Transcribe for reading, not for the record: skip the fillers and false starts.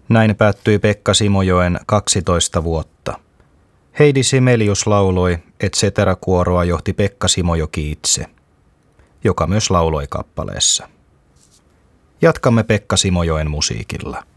Näin päättyi Pekka Simojoen 12 vuotta. Heidi Sibelius lauloi, et cetera-kuoroa johti Pekka Simojoki itse, joka myös lauloi kappaleessa. Jatkamme Pekka Simojoen musiikilla.